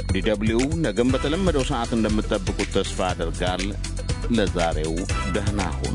ዲደብሊው ነገም በተለመደው ሰዓት እንደምትጠብቁት ተስፋ አደርጋል። ለዛሬው ደህና ሁኑ።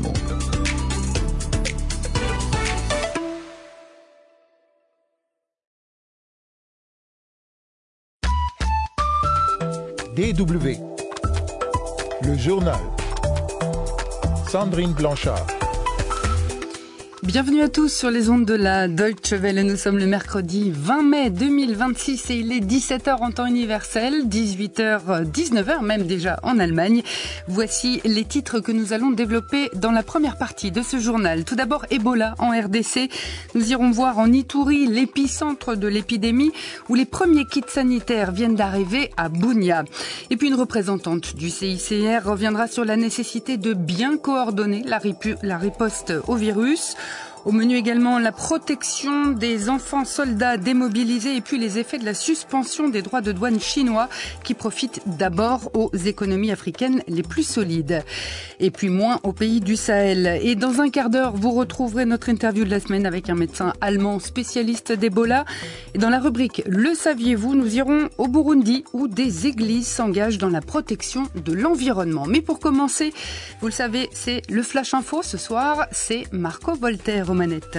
DW, le journal. Sandrine Blanchard. Bienvenue à tous sur les ondes de la Deutsche Welle. Nous sommes le mercredi 20 mai 2026 et il est 17h en temps universel, 18h, 19h même déjà en Allemagne. Voici les titres que nous allons développer dans la première partie de ce journal. Tout d'abord, Ebola en RDC. Nous irons voir en Ituri l'épicentre de l'épidémie où les premiers kits sanitaires viennent d'arriver à Bunia. Et puis une représentante du CICR reviendra sur la nécessité de bien coordonner la riposte au virus. Au menu également, la protection des enfants soldats démobilisés et puis les effets de la suspension des droits de douane chinois qui profitent d'abord aux économies africaines les plus solides. Et puis moins aux pays du Sahel. Et dans un quart d'heure, vous retrouverez notre interview de la semaine avec un médecin allemand spécialiste d'Ebola. Et dans la rubrique « Le saviez-vous ?», nous irons au Burundi où des églises s'engagent dans la protection de l'environnement. Mais pour commencer, vous le savez, c'est le Flash Info. Ce soir, c'est Marco Voltaire aux manettes.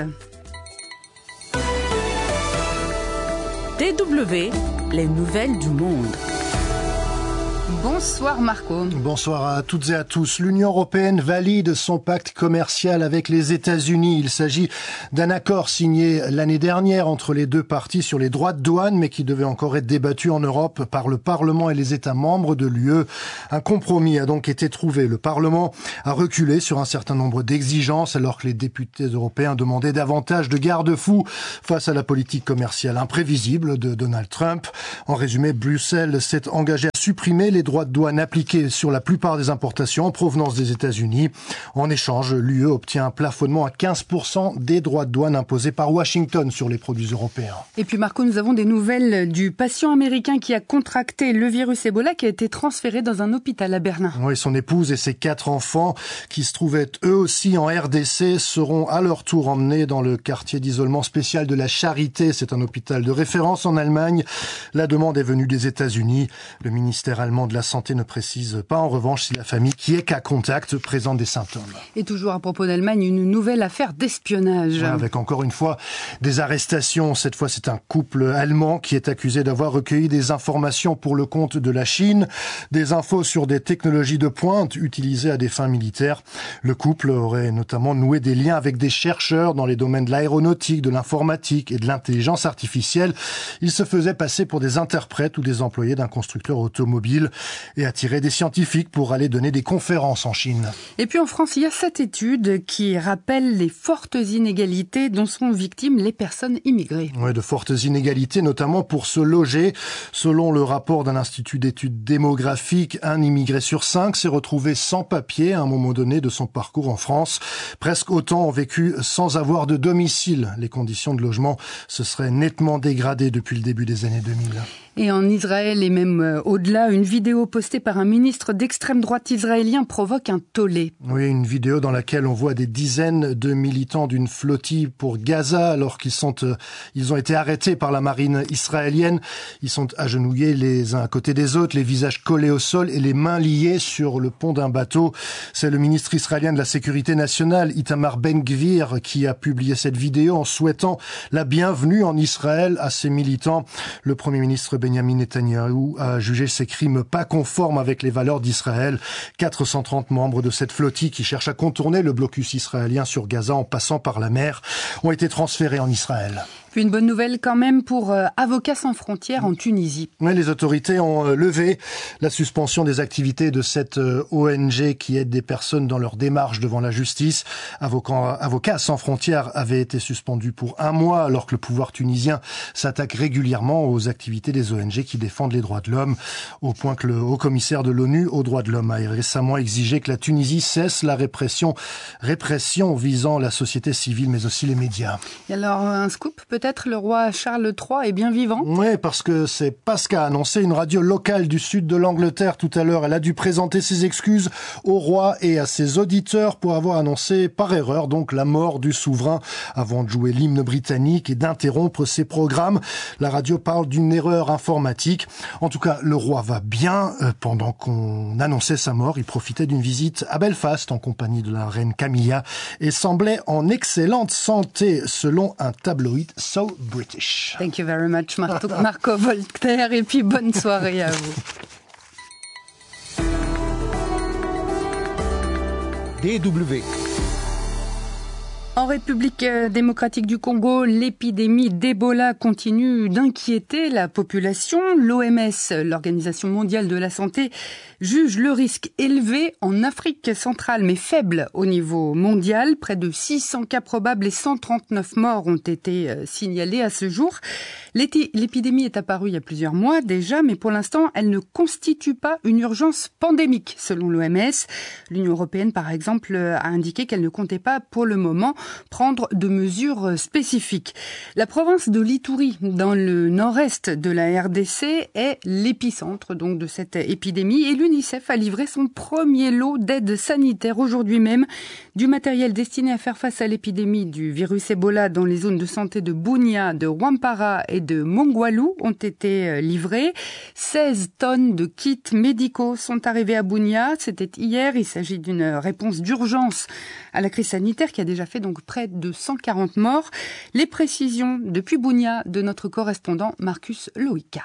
DW, les nouvelles du monde. Bonsoir Marco. Bonsoir à toutes et à tous. L'Union européenne valide son pacte commercial avec les États-Unis. Il s'agit d'un accord signé l'année dernière entre les deux parties sur les droits de douane, mais qui devait encore être débattu en Europe par le Parlement et les États membres de l'UE. Un compromis a donc été trouvé. Le Parlement a reculé sur un certain nombre d'exigences, alors que les députés européens demandaient davantage de garde-fous face à la politique commerciale imprévisible de Donald Trump. En résumé, Bruxelles s'est engagé à supprimer les droits de douane appliqués sur la plupart des importations en provenance des États-Unis. En échange, l'UE obtient un plafonnement à 15% des droits de douane imposés par Washington sur les produits européens. Et puis Marco, nous avons des nouvelles du patient américain qui a contracté le virus Ebola qui a été transféré dans un hôpital à Berlin. Oui, son épouse et ses 4 enfants qui se trouvaient eux aussi en RDC seront à leur tour emmenés dans le quartier d'isolement spécial de la Charité. C'est un hôpital de référence en Allemagne. La demande est venue des États-Unis. Le ministère allemand de la Santé ne précise pas en revanche si la famille qui est cas contact présente des symptômes. Et toujours à propos d'Allemagne, une nouvelle affaire d'espionnage. Avec encore une fois des arrestations. Cette fois, c'est un couple allemand qui est accusé d'avoir recueilli des informations pour le compte de la Chine, des infos sur des technologies de pointe utilisées à des fins militaires. Le couple aurait notamment noué des liens avec des chercheurs dans les domaines de l'aéronautique, de l'informatique et de l'intelligence artificielle. Ils se faisaient passer pour des interprètes ou des employés d'un constructeur automobile et attirer des scientifiques pour aller donner des conférences en Chine. Et puis en France, il y a cette étude qui rappelle les fortes inégalités dont sont victimes les personnes immigrées. Oui, de fortes inégalités, notamment pour se loger. Selon le rapport d'un institut d'études démographiques, un immigré sur 5 s'est retrouvé sans papier à un moment donné de son parcours en France. Presque autant ont vécu sans avoir de domicile. Les conditions de logement se seraient nettement dégradées depuis le début des années 2000. Et en Israël et même au-delà, une vidéo postée par un ministre d'extrême droite israélien provoque un tollé. Oui, une vidéo dans laquelle on voit des dizaines de militants d'une flottille pour Gaza alors ils ont été arrêtés par la marine israélienne. Ils sont agenouillés les uns à côté des autres, les visages collés au sol et les mains liées sur le pont d'un bateau. C'est le ministre israélien de la Sécurité nationale, Itamar Ben-Gvir, qui a publié cette vidéo en souhaitant la bienvenue en Israël à ces militants. Le Premier ministre Benjamin Netanyahou a jugé ces crimes pas conformes avec les valeurs d'Israël. 430 membres de cette flottille qui cherche à contourner le blocus israélien sur Gaza en passant par la mer ont été transférés en Israël. Puis une bonne nouvelle quand même pour Avocats sans frontières en Tunisie. Oui, les autorités ont levé la suspension des activités de cette ONG qui aide des personnes dans leur démarche devant la justice. Avocats sans frontières avait été suspendu pour 1 mois alors que le pouvoir tunisien s'attaque régulièrement aux activités des ONG qui défendent les droits de l'homme, au point que le haut-commissaire de l'ONU aux droits de l'homme a récemment exigé que la Tunisie cesse la répression visant la société civile mais aussi les médias. Et alors un scoop peut-être peut-être le roi Charles III est bien vivant? Oui, parce que c'est pas ce qu'a annoncé une radio locale du sud de l'Angleterre tout à l'heure. Elle a dû présenter ses excuses au roi et à ses auditeurs pour avoir annoncé par erreur donc la mort du souverain avant de jouer l'hymne britannique et d'interrompre ses programmes. La radio parle d'une erreur informatique. En tout cas, le roi va bien. Pendant qu'on annonçait sa mort, il profitait d'une visite à Belfast en compagnie de la reine Camilla et semblait en excellente santé selon un tabloïd So British. Thank you very much, Marco Voltaire, et puis bonne soirée à vous. DW. En République démocratique du Congo, l'épidémie d'Ebola continue d'inquiéter la population. L'OMS, l'Organisation mondiale de la santé, juge le risque élevé en Afrique centrale, mais faible au niveau mondial. Près de 600 cas probables et 139 morts ont été signalés à ce jour. L'épidémie est apparue il y a plusieurs mois déjà, mais pour l'instant, elle ne constitue pas une urgence pandémique, selon l'OMS. L'Union européenne, par exemple, a indiqué qu'elle ne comptait pas pour le moment prendre de mesures spécifiques. La province de l'Ituri, dans le nord-est de la RDC, est l'épicentre donc de cette épidémie et l'UNICEF a livré son premier lot d'aide sanitaire aujourd'hui même. Du matériel destiné à faire face à l'épidémie du virus Ebola dans les zones de santé de Bunia, de Rwampara et de Mongwalu ont été livrés. 16 tonnes de kits médicaux sont arrivés à Bunia. C'était hier. Il s'agit d'une réponse d'urgence à la crise sanitaire qui a déjà fait donc près de 140 morts. Les précisions depuis Bunia de notre correspondant Marcus Loïka.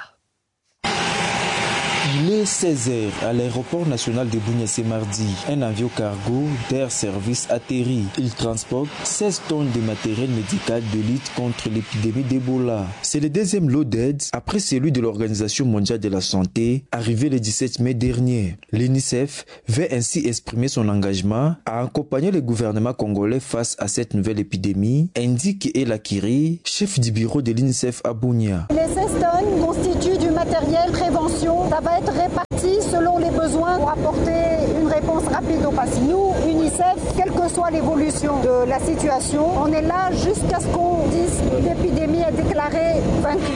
Il est 16h à l'aéroport national de Bunia ce mardi. Un avion cargo d'Air Service atterrit. Il transporte 16 tonnes de matériel médical de lutte contre l'épidémie d'Ebola. C'est le deuxième lot d'aide après celui de l'Organisation mondiale de la santé, arrivé le 17 mai dernier. L'UNICEF veut ainsi exprimer son engagement à accompagner le gouvernement congolais face à cette nouvelle épidémie, indique El Akiri, chef du bureau de l'UNICEF à Bunia. Les 16 tonnes constituent du matériel prévention. Ça va être réparti selon les besoins pour apporter une réponse rapide aux patients. Nous, UNICEF, quelle que soit l'évolution de la situation, on est là jusqu'à ce qu'on dise que l'épidémie est déclarée vaincue.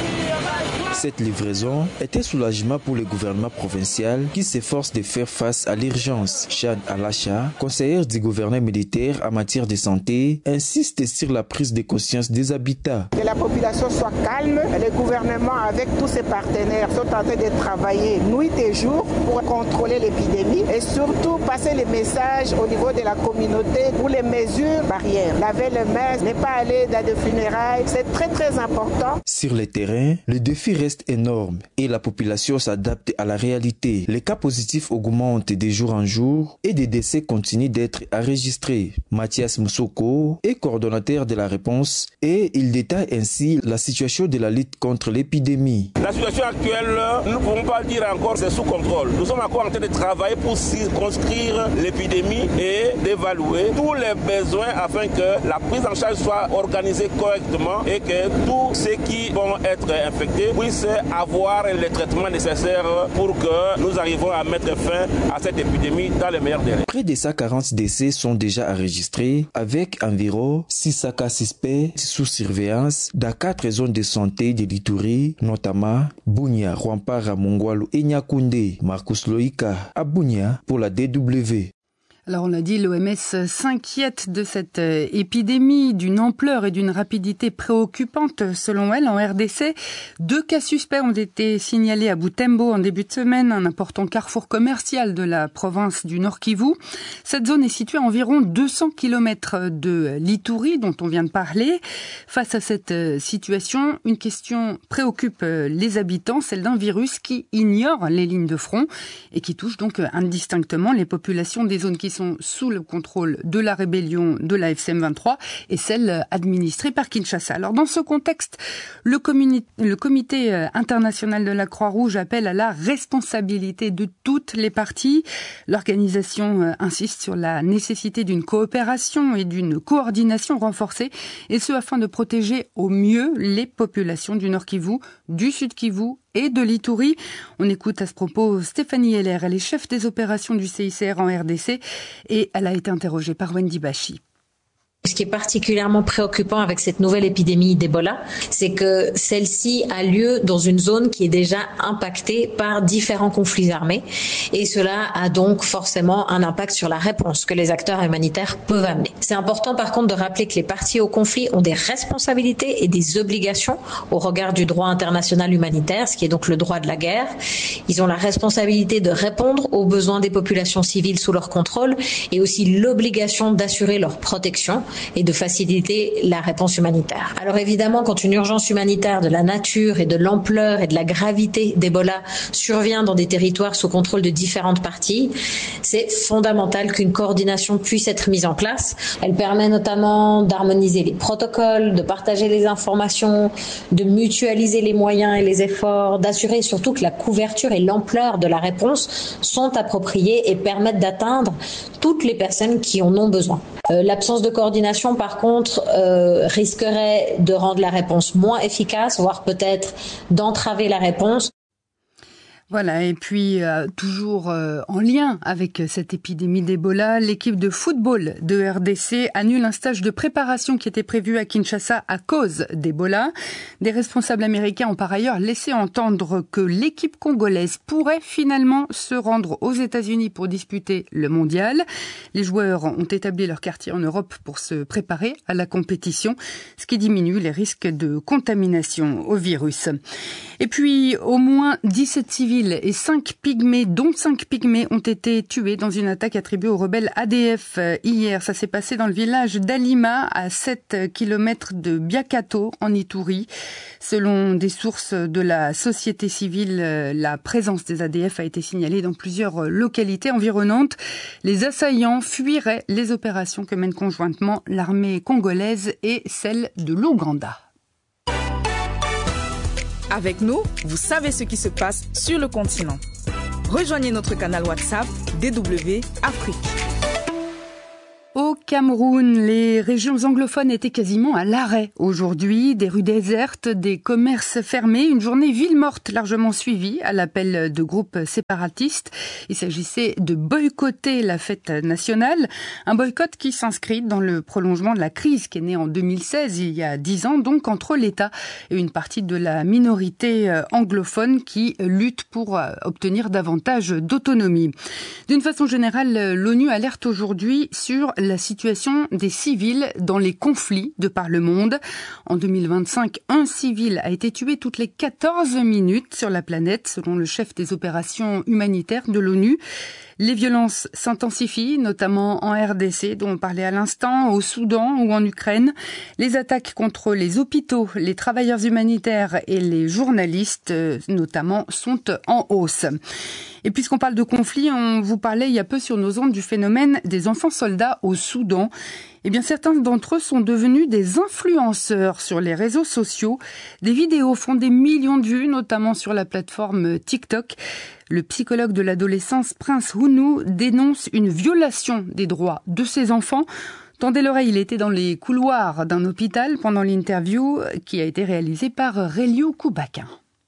Cette livraison est un soulagement pour le gouvernement provincial qui s'efforce de faire face à l'urgence. Chad Alacha, conseillère du gouverneur militaire en matière de santé, insiste sur la prise de conscience des habitats. Que la population soit calme, le gouvernement avec tous ses partenaires sont en train de travailler nuit et jour pour contrôler l'épidémie et surtout passer les messages au niveau de la communauté pour les mesures barrières. Laver les mains, ne pas aller dans des funérailles, c'est très très important. Sur le terrain, le défi reste énorme et la population s'adapte à la réalité. Les cas positifs augmentent de jour en jour et des décès continuent d'être enregistrés. Mathias Moussoko est coordonnateur de la réponse et il détaille ainsi la situation de la lutte contre l'épidémie. La situation actuelle, nous ne pouvons pas dire encore c'est sous contrôle. Nous sommes encore en train de travailler pour circonscrire l'épidémie et d'évaluer tous les besoins afin que la prise en charge soit organisée correctement et que tous ceux qui vont être infectés puissent avoir les traitements nécessaires pour que nous arrivions à mettre fin à cette épidémie dans les meilleurs délais. Près de 140 décès sont déjà enregistrés avec environ 600 cas suspects sous surveillance dans 4 zones de santé de l'Ituri, notamment Bunia, Rwampara, Mongwalu et Nyakoundé. Marcus Loïka à Bunia pour la DW. Alors on l'a dit, l'OMS s'inquiète de cette épidémie d'une ampleur et d'une rapidité préoccupantes selon elle. En RDC, 2 cas suspects ont été signalés à Butembo en début de semaine, un important carrefour commercial de la province du Nord Kivu. Cette zone est située à environ 200 km de l'Ituri dont on vient de parler. Face à cette situation, une question préoccupe les habitants, celle d'un virus qui ignore les lignes de front et qui touche donc indistinctement les populations des zones qui sont sous le contrôle de la rébellion de la FCM23 et celle administrée par Kinshasa. Alors dans ce contexte, le comité international de la Croix-Rouge appelle à la responsabilité de toutes les parties. L'organisation insiste sur la nécessité d'une coopération et d'une coordination renforcée et ce afin de protéger au mieux les populations du Nord Kivu, du Sud Kivu et de l'Ituri. On écoute à ce propos Stéphanie Heller, elle est chef des opérations du CICR en RDC et elle a été interrogée par Wendy Bachi. Ce qui est particulièrement préoccupant avec cette nouvelle épidémie d'Ebola, c'est que celle-ci a lieu dans une zone qui est déjà impactée par différents conflits armés et cela a donc forcément un impact sur la réponse que les acteurs humanitaires peuvent amener. C'est important par contre de rappeler que les parties au conflit ont des responsabilités et des obligations au regard du droit international humanitaire, ce qui est donc le droit de la guerre. Ils ont la responsabilité de répondre aux besoins des populations civiles sous leur contrôle et aussi l'obligation d'assurer leur protection et de faciliter la réponse humanitaire. Alors évidemment, quand une urgence humanitaire de la nature et de l'ampleur et de la gravité d'Ebola survient dans des territoires sous contrôle de différentes parties, c'est fondamental qu'une coordination puisse être mise en place. Elle permet notamment d'harmoniser les protocoles, de partager les informations, de mutualiser les moyens et les efforts, d'assurer surtout que la couverture et l'ampleur de la réponse sont appropriées et permettent d'atteindre toutes les personnes qui en ont besoin. L'absence de coordination, par contre, risquerait de rendre la réponse moins efficace, voire peut-être d'entraver la réponse. Voilà, et puis toujours en lien avec cette épidémie d'Ebola, l'équipe de football de RDC annule un stage de préparation qui était prévu à Kinshasa à cause d'Ebola. Des responsables américains ont par ailleurs laissé entendre que l'équipe congolaise pourrait finalement se rendre aux États-Unis pour disputer le mondial. Les joueurs ont établi leur quartier en Europe pour se préparer à la compétition, ce qui diminue les risques de contamination au virus. Et puis, au moins 17 civils et 5 pygmées, dont 5 pygmées, ont été tués dans une attaque attribuée aux rebelles ADF hier. Ça s'est passé dans le village d'Alima, à 7 km de Biakato, en Ituri. Selon des sources de la société civile, la présence des ADF a été signalée dans plusieurs localités environnantes. Les assaillants fuiraient les opérations que mènent conjointement l'armée congolaise et celle de l'Ouganda. Avec nous, vous savez ce qui se passe sur le continent. Rejoignez notre canal WhatsApp DW Afrique. Au Cameroun, les régions anglophones étaient quasiment à l'arrêt aujourd'hui. Des rues désertes, des commerces fermés, une journée ville morte largement suivie à l'appel de groupes séparatistes. Il s'agissait de boycotter la fête nationale. Un boycott qui s'inscrit dans le prolongement de la crise qui est née en 2016, il y a 10 ans, donc entre l'État et une partie de la minorité anglophone qui lutte pour obtenir davantage d'autonomie. D'une façon générale, l'ONU alerte aujourd'hui sur la situation des civils dans les conflits de par le monde. En 2025, un civil a été tué toutes les 14 minutes sur la planète, selon le chef des opérations humanitaires de l'ONU. Les violences s'intensifient, notamment en RDC, dont on parlait à l'instant, au Soudan ou en Ukraine. Les attaques contre les hôpitaux, les travailleurs humanitaires et les journalistes, notamment, sont en hausse. Et puisqu'on parle de conflit, on vous parlait il y a peu sur nos ondes du phénomène des enfants soldats au Soudan. Eh bien, certains d'entre eux sont devenus des influenceurs sur les réseaux sociaux. Des vidéos font des millions de vues, notamment sur la plateforme TikTok. Le psychologue de l'adolescence, Prince Hounou, dénonce une violation des droits de ses enfants. Tendez l'oreille, il était dans les couloirs d'un hôpital pendant l'interview qui a été réalisée par Rélio Koubaka.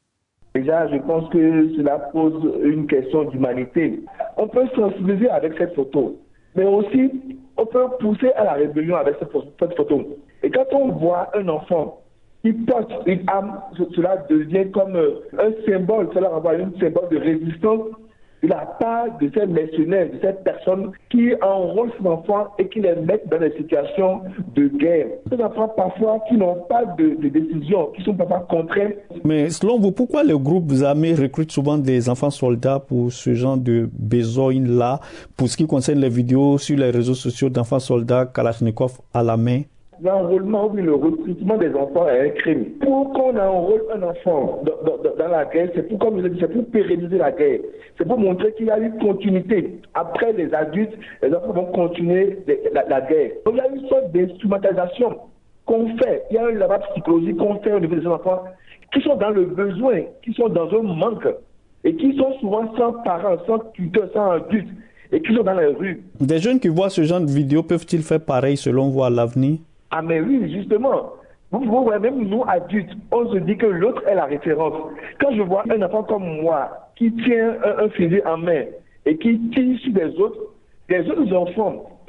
Déjà, je pense que cela pose une question d'humanité. On peut sensibiliser avec cette photo, mais aussi on peut pousser à la rébellion avec cette photo. Et quand on voit un enfant qui porte une arme, cela devient comme un symbole, cela renvoie un symbole de résistance de la part de ces mercenaires, de cette personne qui enrôle ses enfants et qui les met dans des situations de guerre. Ces enfants parfois qui n'ont pas de décision, qui sont parfois contraints. Mais selon vous, pourquoi les groupes armés recrutent souvent des enfants soldats pour ce genre de besoin-là, pour ce qui concerne les vidéos sur les réseaux sociaux d'enfants soldats Kalachnikov à la main? L'enrôlement ou le recrutement des enfants est un crime. Pour qu'on enrôle un enfant dans la guerre, c'est pour, comme je l'ai dit, c'est pour pérenniser la guerre. C'est pour montrer qu'il y a une continuité. Après les adultes, les enfants vont continuer la guerre. Donc il y a une sorte d'instrumentalisation qu'on fait. Il y a un lavage psychologique qu'on fait au niveau des enfants qui sont dans le besoin, qui sont dans un manque et qui sont souvent sans parents, sans tuteurs, sans adultes et qui sont dans les rues. Des jeunes qui voient ce genre de vidéos peuvent-ils faire pareil selon vous à l'avenir? Ah mais oui, justement. Vous voyez, même nous, adultes, on se dit que l'autre est la référence. Quand je vois un enfant comme moi qui tient un fusil en main et qui tire sur des autres enfants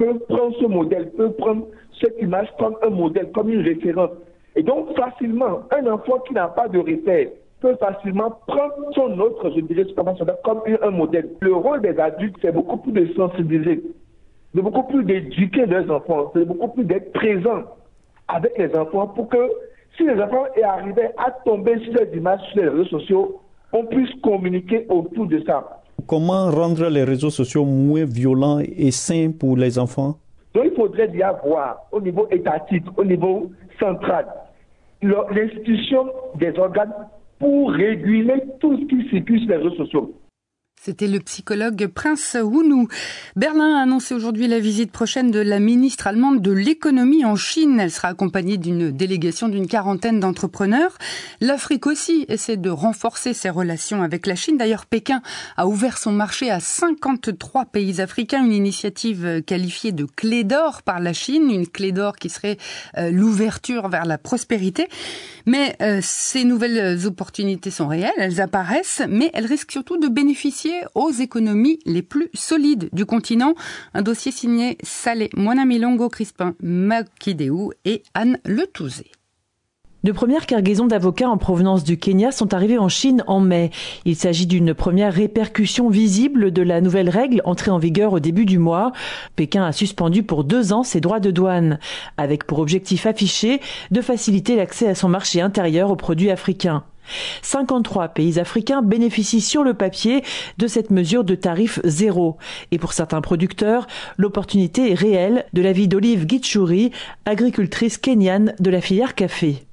peut prendre ce modèle, peut prendre cette image comme un modèle, comme une référence. Et donc, facilement, un enfant qui n'a pas de repère peut facilement prendre son autre, je dirais, comme un modèle. Le rôle des adultes, c'est beaucoup plus de sensibiliser, de beaucoup plus d'éduquer leurs enfants, c'est beaucoup plus d'être présent avec les enfants pour que si les enfants arrivaient à tomber sur les images sur les réseaux sociaux, on puisse communiquer autour de ça. Comment rendre les réseaux sociaux moins violents et sains pour les enfants? Donc il faudrait y avoir au niveau étatique, au niveau central, l'institution des organes pour réguler tout ce qui circule sur les réseaux sociaux. C'était le psychologue Prince Wunu. Berlin a annoncé aujourd'hui la visite prochaine de la ministre allemande de l'économie en Chine. Elle sera accompagnée d'une délégation d'une quarantaine d'entrepreneurs. L'Afrique aussi essaie de renforcer ses relations avec la Chine. D'ailleurs, Pékin a ouvert son marché à 53 pays africains, une initiative qualifiée de clé d'or par la Chine, une clé d'or qui serait l'ouverture vers la prospérité. Mais ces nouvelles opportunités sont réelles, elles apparaissent, mais elles risquent surtout de bénéficier aux économies les plus solides du continent. Un dossier signé Salé Mwanamilongo Crispin Makideu et Anne Letouzé. De premières cargaisons d'avocats en provenance du Kenya sont arrivées en Chine en mai. Il s'agit d'une première répercussion visible de la nouvelle règle entrée en vigueur au début du mois. Pékin a suspendu pour 2 ans ses droits de douane, avec pour objectif affiché de faciliter l'accès à son marché intérieur aux produits africains. 53 pays africains bénéficient sur le papier de cette mesure de tarif zéro. Et pour certains producteurs, l'opportunité est réelle, de l'avis d'Olive Gichuri, agricultrice kenyane de la filière café.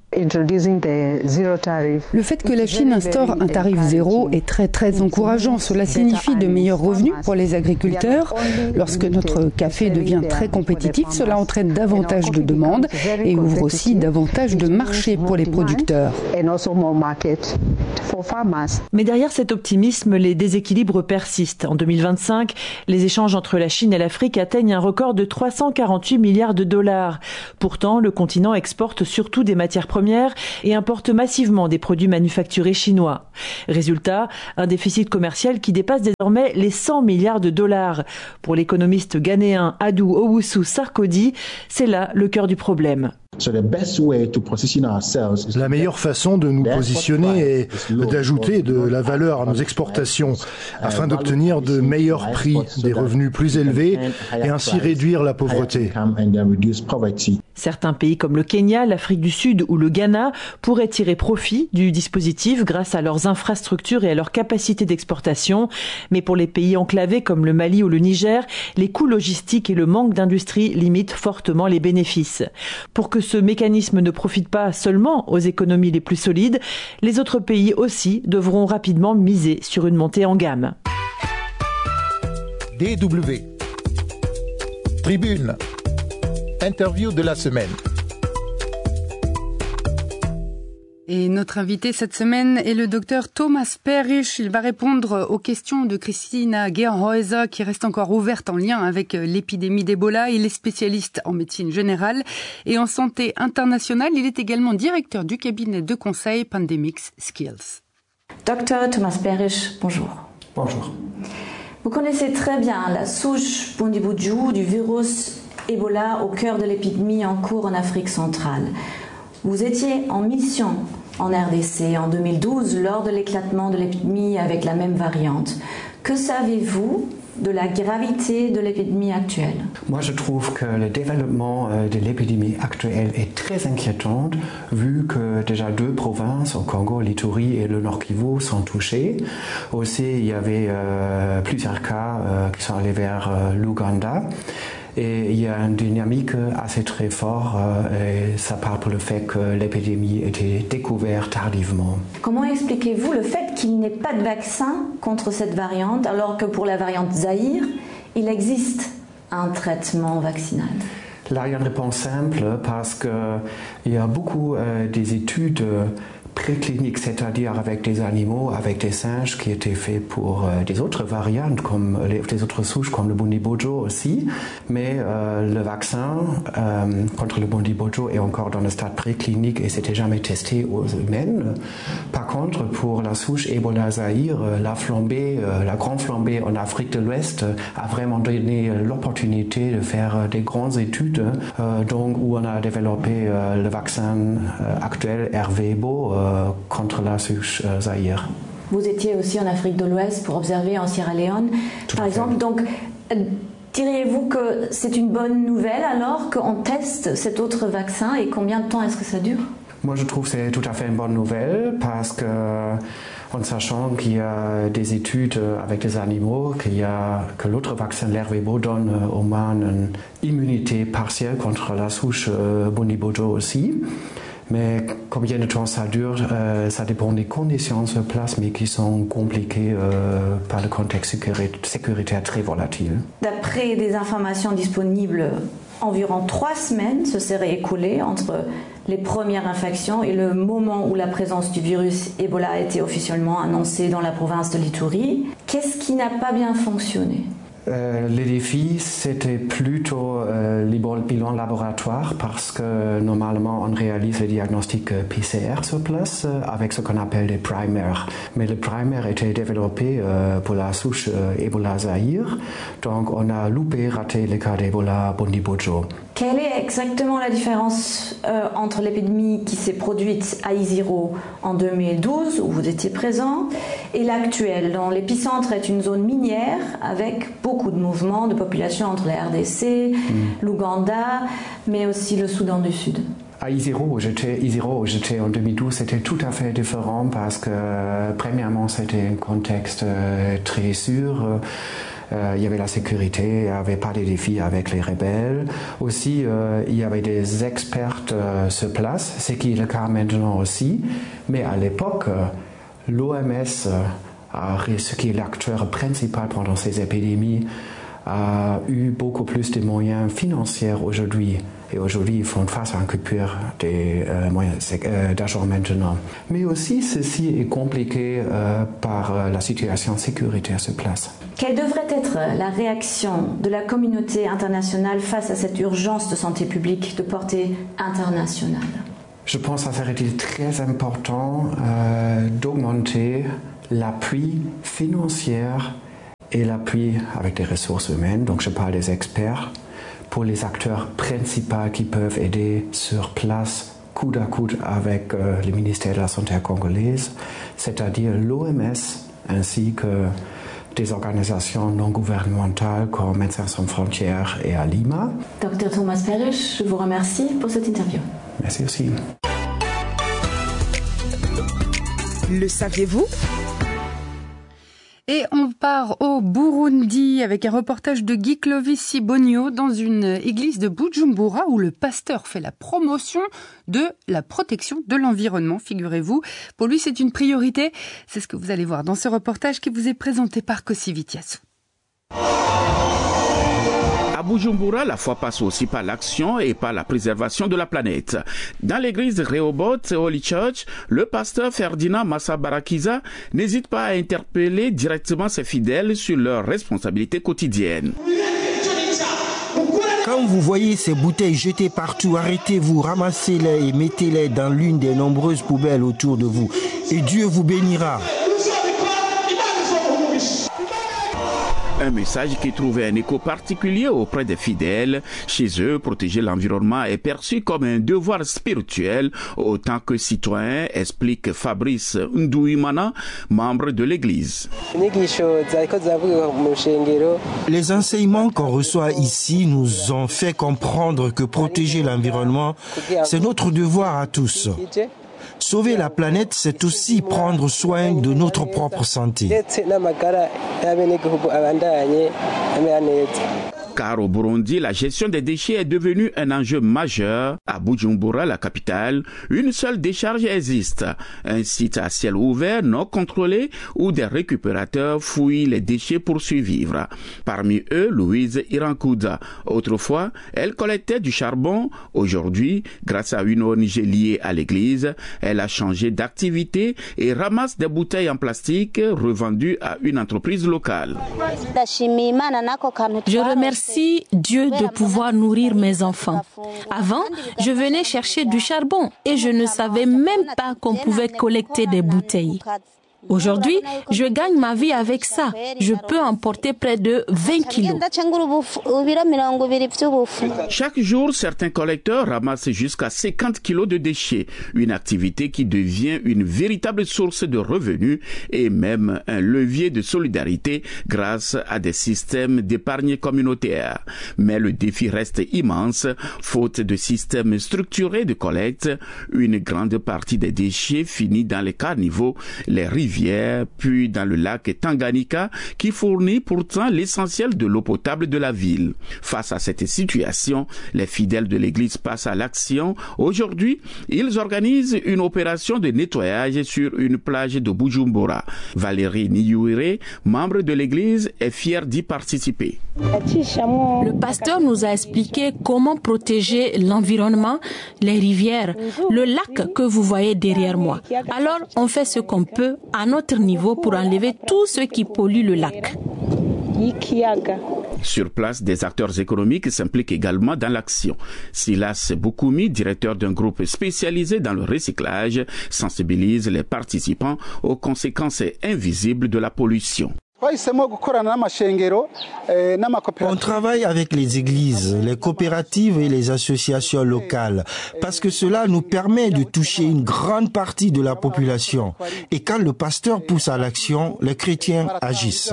Le fait que la Chine instaure un tarif zéro est très encourageant. Cela signifie de meilleurs revenus pour les agriculteurs. Lorsque notre café devient très compétitif, cela entraîne davantage de demandes et ouvre aussi davantage de marchés pour les producteurs. Mais derrière cet optimisme, les déséquilibres persistent. En 2025, les échanges entre la Chine et l'Afrique atteignent un record de 348 milliards de dollars. Pourtant, le continent exporte surtout des matières premières et importe massivement des produits manufacturés chinois. Résultat, un déficit commercial qui dépasse désormais les 100 milliards de dollars. Pour l'économiste ghanéen Adou Owusu Sarkodie, c'est là le cœur du problème. La meilleure façon de nous positionner est d'ajouter de la valeur à nos exportations afin d'obtenir de meilleurs prix, des revenus plus élevés et ainsi réduire la pauvreté. Certains pays comme le Kenya, l'Afrique du Sud ou le Ghana pourraient tirer profit du dispositif grâce à leurs infrastructures et à leur capacité d'exportation. Mais pour les pays enclavés comme le Mali ou le Niger, les coûts logistiques et le manque d'industrie limitent fortement les bénéfices. Pour que ce mécanisme ne profite pas seulement aux économies les plus solides, les autres pays aussi devront rapidement miser sur une montée en gamme. DW Tribune. Interview de la semaine. Et notre invité cette semaine est le docteur Thomas Perrisch. Il va répondre aux questions de Christina Georghäuser qui reste encore ouverte en lien avec l'épidémie d'Ebola. Il est spécialiste en médecine générale et en santé internationale. Il est également directeur du cabinet de conseil Pandemics Skills. Docteur Thomas Perrisch, bonjour. Bonjour. Vous connaissez très bien la souche Bundibugyo du virus Ebola au cœur de l'épidémie en cours en Afrique centrale. Vous étiez en mission en RDC en 2012 lors de l'éclatement de l'épidémie avec la même variante. Que savez-vous de la gravité de l'épidémie actuelle? Moi, je trouve que le développement de l'épidémie actuelle est très inquiétant, vu que déjà 2 provinces, au Congo, l'Ituri et le Nord Kivu, sont touchées. Aussi, il y avait plusieurs cas qui sont allés vers l'Ouganda. Et il y a une dynamique assez très forte et ça part pour le fait que l'épidémie était découverte tardivement. Comment expliquez-vous le fait qu'il n'y ait pas de vaccin contre cette variante alors que pour la variante Zaïre, il existe un traitement vaccinal? Là, il y a une réponse simple parce qu'il y a beaucoup des études préclinique, c'est-à-dire avec des animaux, avec des singes qui étaient faits pour des autres variantes, comme des autres souches, comme le Bondibojo aussi. Mais le vaccin contre le Bondibojo est encore dans le stade préclinique et c'était jamais testé aux humains. Par contre, pour la souche Ebola Zaïre, la grande flambée en Afrique de l'Ouest a vraiment donné l'opportunité de faire des grandes études, donc où on a développé le vaccin actuel RVBO contre la souche Zaïre. Vous étiez aussi en Afrique de l'Ouest pour observer en Sierra Leone, par exemple. Donc, diriez-vous que c'est une bonne nouvelle alors qu'on teste cet autre vaccin et combien de temps est-ce que ça dure? Moi, je trouve que c'est tout à fait une bonne nouvelle parce que, en sachant qu'il y a des études avec des animaux, que l'autre vaccin, l'RVBO, donne au moins une immunité partielle contre la souche Bondibojo aussi. Mais combien de temps ça dure, ça dépend des conditions sur place, mais qui sont compliquées par le contexte sécuritaire très volatile. D'après des informations disponibles, environ 3 semaines se seraient écoulées entre les premières infections et le moment où la présence du virus Ebola a été officiellement annoncée dans la province de l'Ituri. Qu'est-ce qui n'a pas bien fonctionné? Les défis, c'était plutôt les bilans laboratoires parce que normalement on réalise le diagnostic PCR sur place avec ce qu'on appelle des primers. Mais le primer était développé pour la souche Ebola Zaïre, donc on a raté le cas d'Ebola Bondibojo. Quelle est exactement la différence entre l'épidémie qui s'est produite à Isiro en 2012, où vous étiez présent, et l'actuelle, dont l'épicentre est une zone minière avec beaucoup de mouvements de population entre la RDC, l'Ouganda, mais aussi le Soudan du Sud? À Isiro, où j'étais en 2012, c'était tout à fait différent parce que, premièrement, c'était un contexte très sûr. Il y avait la sécurité, il n'y avait pas de défis avec les rebelles. Aussi, il y avait des experts sur place, ce qui est le cas maintenant aussi. Mais à l'époque, l'OMS, ce qui est l'acteur principal pendant ces épidémies, a eu beaucoup plus de moyens financiers aujourd'hui. Et aujourd'hui, ils font face à une coupure des moyens d'argent maintenant. Mais aussi, ceci est compliqué par la situation sécuritaire sur place. Quelle devrait être la réaction de la communauté internationale face à cette urgence de santé publique de portée internationale? Je pense que ça serait très important d'augmenter l'appui financier et l'appui avec des ressources humaines. Donc je parle des experts, pour les acteurs principaux qui peuvent aider sur place, coude à coude avec le ministère de la Santé congolaise, c'est-à-dire l'OMS ainsi que des organisations non gouvernementales comme Médecins sans frontières et à Lima. Dr Thomas Perrish, je vous remercie pour cette interview. Merci aussi. Le saviez-vous ? Et on part au Burundi avec un reportage de Guy Clovis Sibonio dans une église de Bujumbura où le pasteur fait la promotion de la protection de l'environnement, figurez-vous. Pour lui, c'est une priorité. C'est ce que vous allez voir dans ce reportage qui vous est présenté par Kossi Vitiassou. À Bujumbura, la foi passe aussi par l'action et par la préservation de la planète. Dans l'église Rehoboth Holy Church, le pasteur Ferdinand Massa Barakiza n'hésite pas à interpeller directement ses fidèles sur leurs responsabilités quotidiennes. Quand vous voyez ces bouteilles jetées partout, arrêtez-vous, ramassez-les et mettez-les dans l'une des nombreuses poubelles autour de vous. Et Dieu vous bénira. Un message qui trouvait un écho particulier auprès des fidèles. Chez eux, protéger l'environnement est perçu comme un devoir spirituel autant que citoyen, explique Fabrice Ndouimana, membre de l'Église. Les enseignements qu'on reçoit ici nous ont fait comprendre que protéger l'environnement, c'est notre devoir à tous. Sauver la planète, c'est aussi prendre soin de notre propre santé. Car au Burundi, la gestion des déchets est devenue un enjeu majeur. À Bujumbura, la capitale, une seule décharge existe. Un site à ciel ouvert, non contrôlé, où des récupérateurs fouillent les déchets pour survivre. Parmi eux, Louise Irankouda. Autrefois, elle collectait du charbon. Aujourd'hui, grâce à une ONG liée à l'église, elle a changé d'activité et ramasse des bouteilles en plastique revendues à une entreprise locale. Je remercie Dieu de pouvoir nourrir mes enfants. Avant, je venais chercher du charbon et je ne savais même pas qu'on pouvait collecter des bouteilles. Aujourd'hui, je gagne ma vie avec ça. Je peux emporter près de 20 kilos. Chaque jour, certains collecteurs ramassent jusqu'à 50 kilos de déchets. Une activité qui devient une véritable source de revenus et même un levier de solidarité grâce à des systèmes d'épargne communautaire. Mais le défi reste immense, faute de systèmes structurés de collecte. Une grande partie des déchets finit dans les caniveaux, les rivières, puis dans le lac Tanganyika, qui fournit pourtant l'essentiel de l'eau potable de la ville. Face à cette situation, les fidèles de l'église passent à l'action. Aujourd'hui, ils organisent une opération de nettoyage sur une plage de Bujumbura. Valérie Niyouire, membre de l'église, est fière d'y participer. Le pasteur nous a expliqué comment protéger l'environnement, les rivières, le lac que vous voyez derrière moi. Alors, on fait ce qu'on peut à notre niveau pour enlever tout ce qui pollue le lac. Sur place, des acteurs économiques s'impliquent également dans l'action. Silas Boukoumi, directeur d'un groupe spécialisé dans le recyclage, sensibilise les participants aux conséquences invisibles de la pollution. On travaille avec les églises, les coopératives et les associations locales parce que cela nous permet de toucher une grande partie de la population. Et quand le pasteur pousse à l'action, les chrétiens agissent.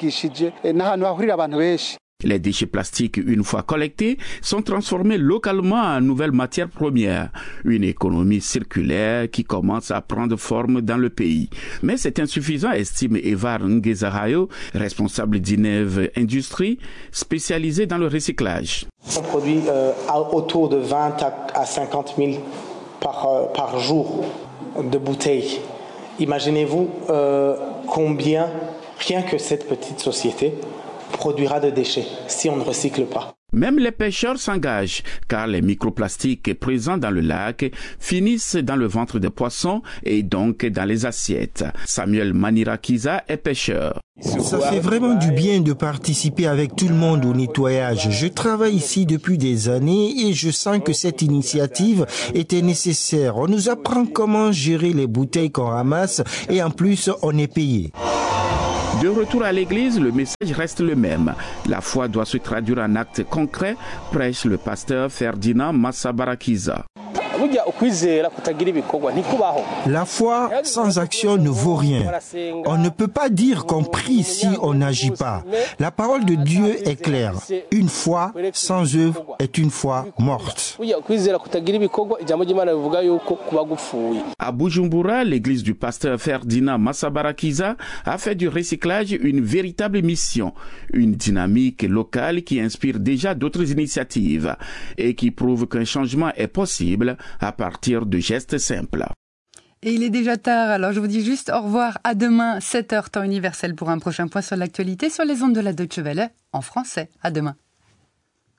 Les déchets plastiques, une fois collectés, sont transformés localement en nouvelles matières premières. Une économie circulaire qui commence à prendre forme dans le pays. Mais c'est insuffisant, estime Evar Ngezarayo, responsable d'Inev Industrie, spécialisée dans le recyclage. On produit autour de 20 à 50 000 par jour de bouteilles. Imaginez-vous combien, rien que cette petite société, produira de déchets si on ne recycle pas. Même les pêcheurs s'engagent, car les microplastiques présents dans le lac finissent dans le ventre des poissons et donc dans les assiettes. Samuel Manirakiza est pêcheur. Ça fait vraiment du bien de participer avec tout le monde au nettoyage. Je travaille ici depuis des années et je sens que cette initiative était nécessaire. On nous apprend comment gérer les bouteilles qu'on ramasse et en plus on est payé. De retour à l'église, le message reste le même. La foi doit se traduire en actes concrets, prêche le pasteur Ferdinand Massabarakiza. La foi sans action ne vaut rien. On ne peut pas dire qu'on prie si on n'agit pas. La parole de Dieu est claire. Une foi sans œuvre est une foi morte. À Bujumbura, l'église du pasteur Ferdinand Massabarakiza a fait du recyclage une véritable mission, une dynamique locale qui inspire déjà d'autres initiatives et qui prouve qu'un changement est possible à partir de gestes simples. Et il est déjà tard, alors je vous dis juste au revoir, à demain, 7h temps universel pour un prochain point sur l'actualité sur les ondes de la Deutsche Welle en français. À demain.